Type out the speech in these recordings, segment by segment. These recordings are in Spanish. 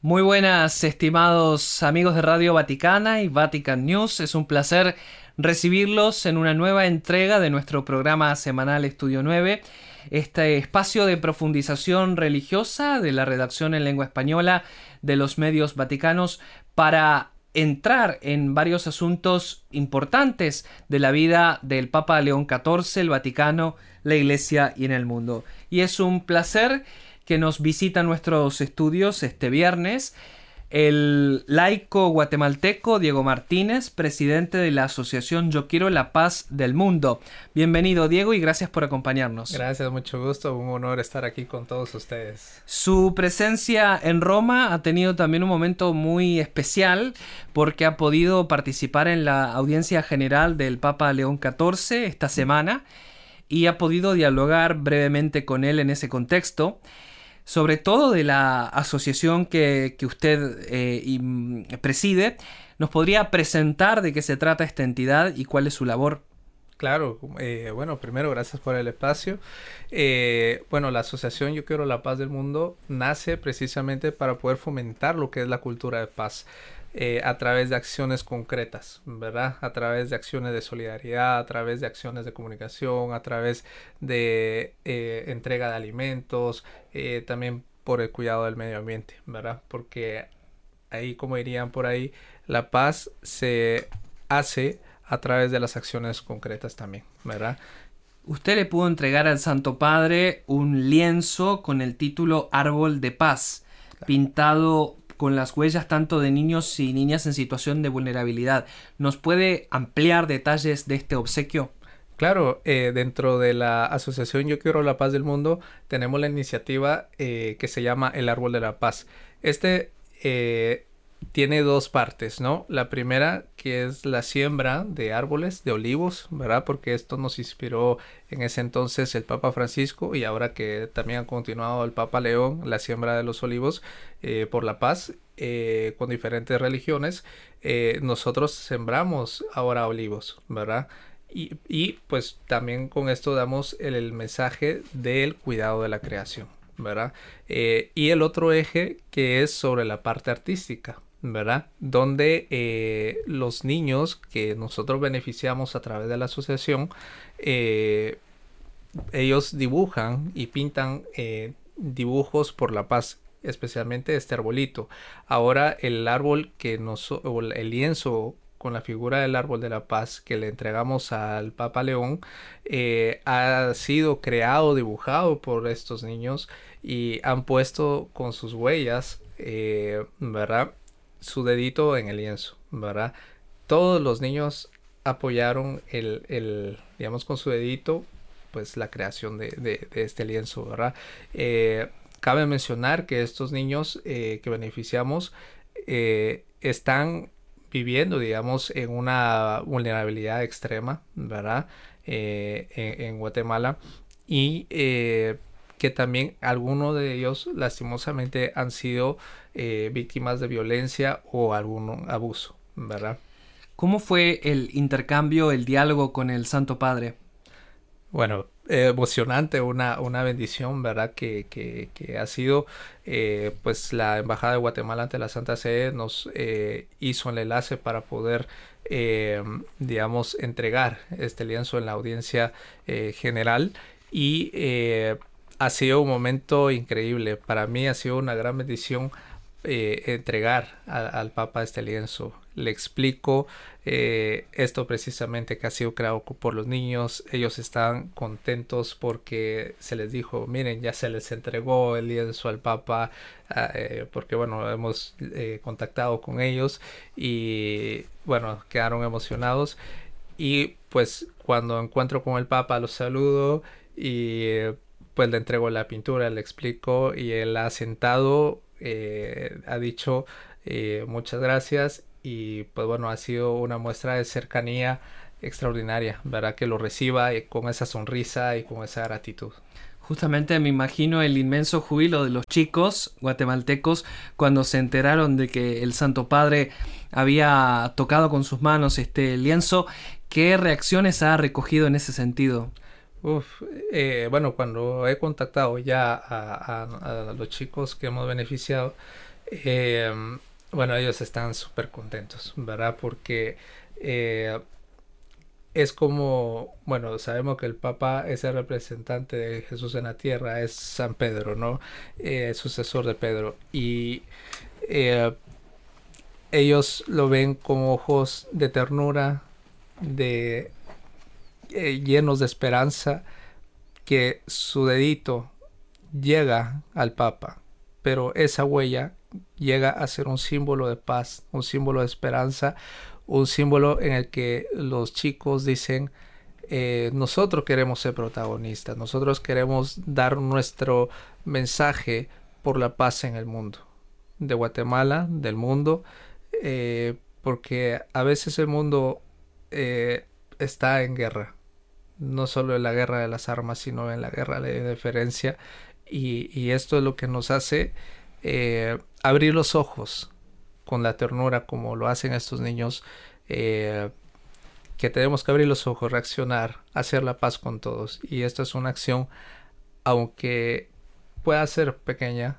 Muy buenas, estimados amigos de Radio Vaticana y Vatican News. Es un placer recibirlos en una nueva entrega de nuestro programa semanal Estudio 9, este espacio de profundización religiosa de la redacción en lengua española de los medios vaticanos para entrar en varios asuntos importantes de la vida del Papa León XIV, el Vaticano, la Iglesia y en el mundo. Y es un placer que nos visita nuestros estudios este viernes el laico guatemalteco Diego Martínez, presidente de la asociación Yo Quiero la Paz del Mundo. Bienvenido, Diego, y gracias por acompañarnos. Gracias, mucho gusto, un honor estar aquí con todos ustedes. Su presencia en Roma ha tenido también un momento muy especial porque ha podido participar en la audiencia general del Papa León XIV esta semana y ha podido dialogar brevemente con él en ese contexto, sobre todo de la asociación que usted preside. ¿Nos podría presentar de qué se trata esta entidad y cuál es su labor? Claro, bueno, primero gracias por el espacio. La asociación Yo Quiero la Paz del Mundo nace precisamente para poder fomentar lo que es la cultura de paz. A través de acciones concretas, ¿verdad? A través de acciones de solidaridad, a través de acciones de comunicación, a través de entrega de alimentos, también por el cuidado del medio ambiente, ¿verdad? Porque ahí, como dirían por ahí, la paz se hace a través de las acciones concretas también, ¿verdad? Usted le pudo entregar al Santo Padre un lienzo con el título Árbol de Paz, claro, pintado con las huellas tanto de niños y niñas en situación de vulnerabilidad. ¿Nos puede ampliar detalles de este obsequio? Claro, dentro de la asociación Yo Quiero la Paz del Mundo tenemos la iniciativa que se llama El Árbol de la Paz. Tiene dos partes, ¿no? La primera, que es la siembra de árboles, de olivos, ¿verdad? Porque esto nos inspiró en ese entonces el Papa Francisco, y ahora que también ha continuado el Papa León, la siembra de los olivos por la paz con diferentes religiones. Nosotros sembramos ahora olivos, ¿verdad? Y pues también con esto damos el mensaje del cuidado de la creación, ¿verdad? Y el otro eje que es sobre la parte artística, ¿verdad? Donde los niños que nosotros beneficiamos a través de la asociación, ellos dibujan y pintan dibujos por la paz, especialmente este arbolito. Ahora el árbol o el lienzo con la figura del Árbol de la Paz que le entregamos al Papa León, ha sido creado, dibujado por estos niños y han puesto con sus huellas, ¿verdad?, su dedito en el lienzo, ¿verdad? Todos los niños apoyaron digamos, con su dedito, pues la creación de este lienzo, ¿verdad? Cabe mencionar que estos niños que beneficiamos están viviendo, digamos, en una vulnerabilidad extrema, ¿verdad? En Guatemala, y que también algunos de ellos lastimosamente han sido víctimas de violencia o algún abuso, ¿verdad? ¿Cómo fue el intercambio, el diálogo con el Santo Padre? Bueno, emocionante, una bendición, ¿verdad? Que ha sido, pues la Embajada de Guatemala ante la Santa Sede nos hizo el enlace para poder, digamos, entregar este lienzo en la audiencia general, y ha sido un momento increíble. Para mí ha sido una gran bendición entregar al Papa este lienzo. Le explico esto precisamente, que ha sido creado por los niños. Ellos están contentos porque se les dijo, miren, ya se les entregó el lienzo al Papa, porque bueno, hemos contactado con ellos y bueno, quedaron emocionados. Y pues cuando encuentro con el Papa los saludo y pues le entrego la pintura, le explico, y él ha sentado, ha dicho muchas gracias, y pues bueno, ha sido una muestra de cercanía extraordinaria, ¿verdad? Que lo reciba con esa sonrisa y con esa gratitud. Justamente me imagino el inmenso júbilo de los chicos guatemaltecos cuando se enteraron de que el Santo Padre había tocado con sus manos este lienzo. ¿Qué reacciones ha recogido en ese sentido? Bueno, cuando he contactado ya a los chicos que hemos beneficiado, Eh, bueno, ellos están súper contentos, ¿verdad? Porque es como, bueno, sabemos que el Papa es el representante de Jesús en la tierra, es San Pedro, ¿no? El sucesor de Pedro. Y eh, ellos lo ven con ojos de ternura, de llenos de esperanza, que su dedito llega al Papa, pero esa huella llega a ser un símbolo de paz, un símbolo de esperanza, un símbolo en el que los chicos dicen, nosotros queremos ser protagonistas, nosotros queremos dar nuestro mensaje por la paz en el mundo, de Guatemala, del mundo, porque a veces el mundo está en guerra, no solo en la guerra de las armas, sino en la guerra de diferencia, y esto es lo que nos hace abrir los ojos con la ternura como lo hacen estos niños, eh, que tenemos que abrir los ojos, reaccionar, hacer la paz con todos. Y esto es una acción, aunque pueda ser pequeña,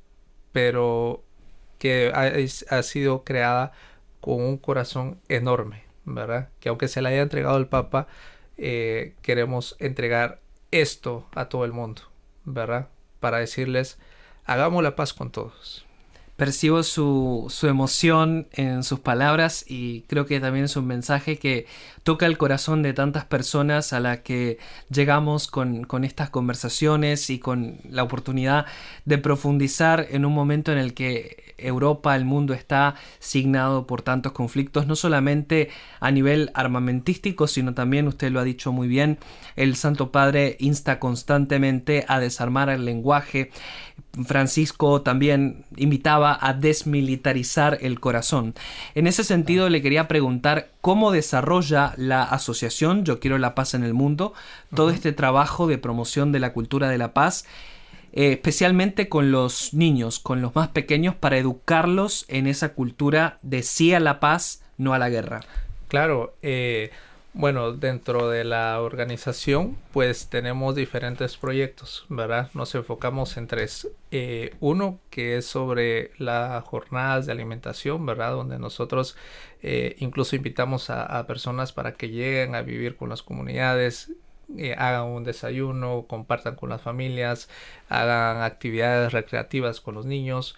pero que ha sido creada con un corazón enorme, ¿verdad? Que aunque se le haya entregado al Papa, queremos entregar esto a todo el mundo, ¿verdad? Para decirles, hagamos la paz con todos. Percibo su emoción en sus palabras y creo que también es un mensaje que toca el corazón de tantas personas a las que llegamos con estas conversaciones y con la oportunidad de profundizar en un momento en el que Europa, el mundo está signado por tantos conflictos, no solamente a nivel armamentístico, sino también, usted lo ha dicho muy bien, el Santo Padre insta constantemente a desarmar el lenguaje. Francisco también invitaba a desmilitarizar el corazón. En ese sentido, le quería preguntar cómo desarrolla la asociación Yo Quiero la Paz en el Mundo todo este trabajo de promoción de la cultura de la paz, especialmente con los niños, con los más pequeños, para educarlos en esa cultura de sí a la paz, no a la guerra. Claro, bueno, dentro de la organización, pues tenemos diferentes proyectos, ¿verdad? Nos enfocamos en tres. Uno que es sobre las jornadas de alimentación, ¿verdad? Donde nosotros incluso invitamos a personas para que lleguen a vivir con las comunidades, hagan un desayuno, compartan con las familias, hagan actividades recreativas con los niños.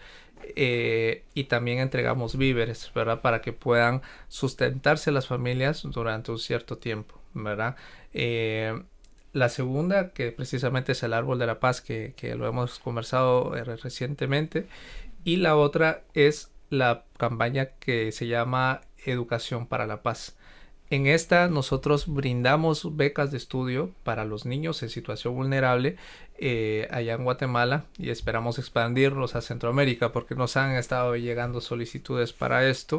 Y también entregamos víveres, ¿verdad? Para que puedan sustentarse las familias durante un cierto tiempo, ¿verdad? La segunda, que precisamente es el Árbol de la Paz, que lo hemos conversado recientemente. Y la otra es la campaña que se llama Educación para la Paz. En esta nosotros brindamos becas de estudio para los niños en situación vulnerable allá en Guatemala, y esperamos expandirlos a Centroamérica porque nos han estado llegando solicitudes para esto.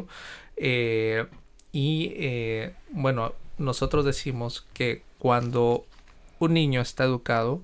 Bueno, nosotros decimos que cuando un niño está educado,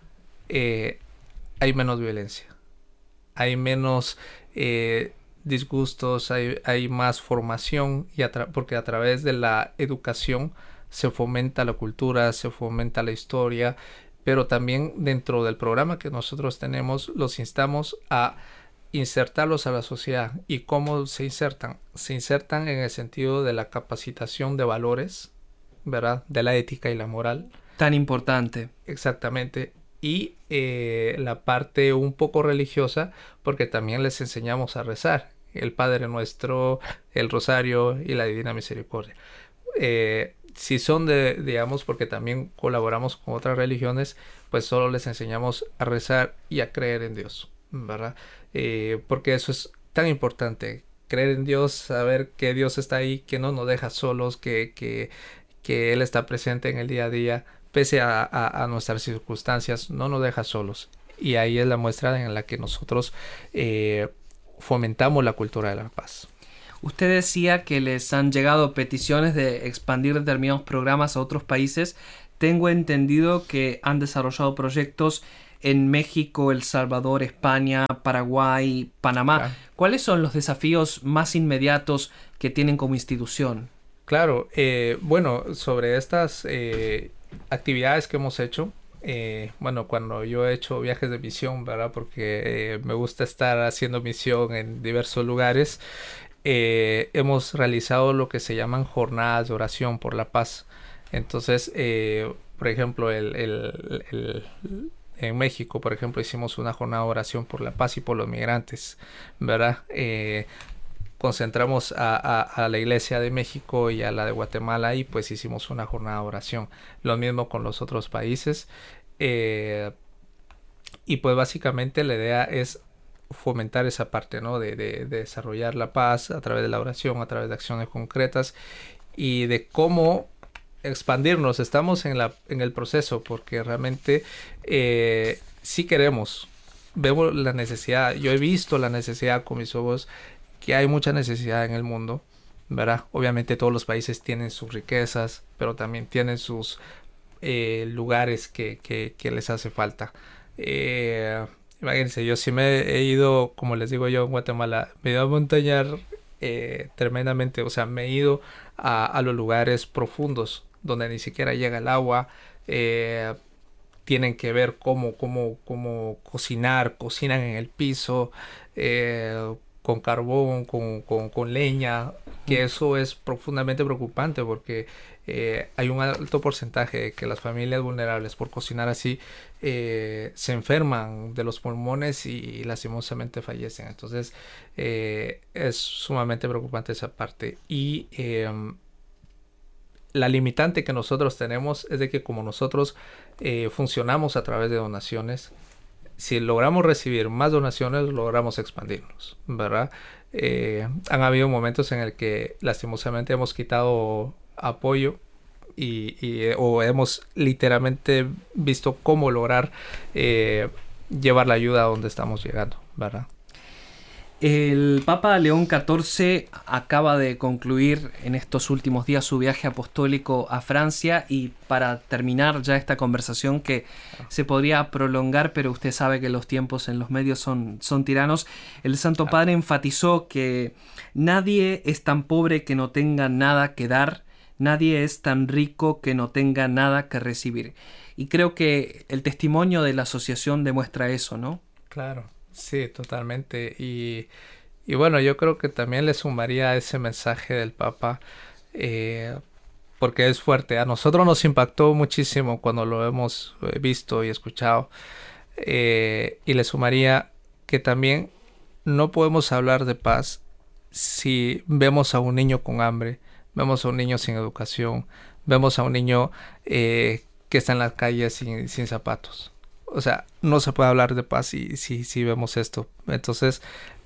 hay menos violencia, hay menos disgustos, hay más formación, porque a través de la educación se fomenta la cultura, se fomenta la historia, pero también dentro del programa que nosotros tenemos los instamos a insertarlos a la sociedad. ¿Y cómo se insertan? Se insertan en el sentido de la capacitación de valores, ¿verdad? De la ética y la moral. Tan importante. Exactamente. Y la parte un poco religiosa, porque también les enseñamos a rezar el Padre Nuestro, el Rosario y la Divina Misericordia. Si son digamos, porque también colaboramos con otras religiones, pues solo les enseñamos a rezar y a creer en Dios, ¿verdad? Porque eso es tan importante, creer en Dios, saber que Dios está ahí, que no nos deja solos, que Él está presente en el día a día, pese a nuestras circunstancias, no nos deja solos. Y ahí es la muestra en la que nosotros fomentamos la cultura de la paz. Usted decía que les han llegado peticiones de expandir determinados programas a otros países. Tengo entendido que han desarrollado proyectos en México, El Salvador, España, Paraguay, Panamá. Claro. ¿Cuáles son los desafíos más inmediatos que tienen como institución? Claro, bueno, sobre estas actividades que hemos hecho, bueno, cuando yo he hecho viajes de misión, ¿verdad? Porque me gusta estar haciendo misión en diversos lugares, hemos realizado lo que se llaman jornadas de oración por la paz. Entonces, por ejemplo, en México, por ejemplo, hicimos una jornada de oración por la paz y por los migrantes, ¿verdad? Concentramos a la iglesia de México y a la de Guatemala y pues hicimos una jornada de oración. Lo mismo con los otros países. eh, y pues básicamente la idea es fomentar esa parte, ¿no? De desarrollar la paz a través de la oración, a través de acciones concretas y de cómo expandirnos. Estamos en el proceso porque realmente sí queremos, vemos la necesidad. Yo he visto la necesidad con mis ojos, que hay mucha necesidad en el mundo, ¿verdad? Obviamente todos los países tienen sus riquezas, pero también tienen sus lugares que les hace falta. Imagínense, yo sí me he ido, como les digo yo en Guatemala, me he ido a montañar tremendamente, o sea, me he ido a los lugares profundos donde ni siquiera llega el agua. Tienen que ver cómo cocinar, cocinan en el piso, con carbón, con leña, que eso es profundamente preocupante porque hay un alto porcentaje de que las familias vulnerables por cocinar así se enferman de los pulmones y lastimosamente fallecen. Entonces es sumamente preocupante esa parte. Y la limitante que nosotros tenemos es de que como nosotros funcionamos a través de donaciones, si logramos recibir más donaciones, logramos expandirnos, ¿verdad? Han habido momentos en el que lastimosamente hemos quitado apoyo o hemos literalmente visto cómo lograr llevar la ayuda a donde estamos llegando, ¿verdad? El Papa León XIV acaba de concluir en estos últimos días su viaje apostólico a Francia y para terminar ya esta conversación que se podría prolongar, pero usted sabe que los tiempos en los medios son tiranos, el Santo Padre enfatizó que nadie es tan pobre que no tenga nada que dar, nadie es tan rico que no tenga nada que recibir. Y creo que el testimonio de la asociación demuestra eso, ¿no? Claro. Sí, totalmente. Y bueno, yo creo que también le sumaría a ese mensaje del Papa, porque es fuerte. A nosotros nos impactó muchísimo cuando lo hemos visto y escuchado. Y le sumaría que también no podemos hablar de paz si vemos a un niño con hambre, vemos a un niño sin educación, vemos a un niño que está en las calles sin zapatos. O sea, no se puede hablar de paz si vemos esto. Entonces,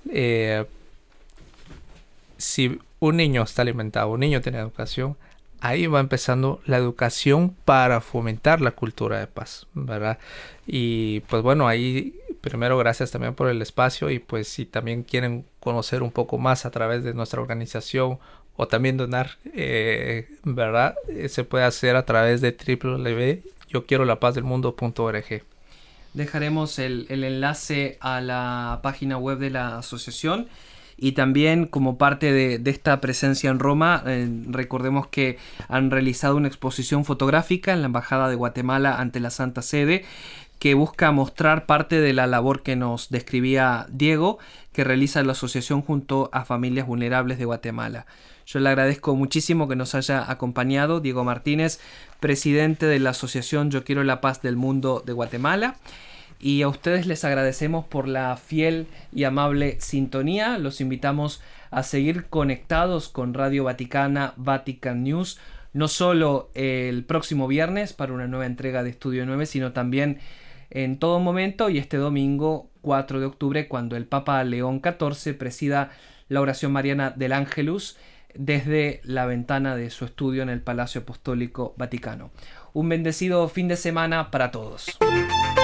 si un niño está alimentado, un niño tiene educación, ahí va empezando la educación para fomentar la cultura de paz, ¿verdad? Y pues bueno, ahí primero gracias también por el espacio y pues si también quieren conocer un poco más a través de nuestra organización o también donar, ¿verdad? Se puede hacer a través de www.yoquierolapazdelmundo.org. Dejaremos el enlace a la página web de la asociación y también como parte de esta presencia en Roma, recordemos que han realizado una exposición fotográfica en la Embajada de Guatemala ante la Santa Sede que busca mostrar parte de la labor que nos describía Diego, que realiza la asociación junto a familias vulnerables de Guatemala. Yo le agradezco muchísimo que nos haya acompañado Diego Martínez, presidente de la asociación Yo Quiero la Paz del Mundo de Guatemala. Y a ustedes les agradecemos por la fiel y amable sintonía. Los invitamos a seguir conectados con Radio Vaticana, Vatican News, no solo el próximo viernes para una nueva entrega de Estudio 9, sino también en todo momento y este domingo 4 de octubre cuando el Papa León XIV presida la oración mariana del Ángelus desde la ventana de su estudio en el Palacio Apostólico Vaticano. Un bendecido fin de semana para todos.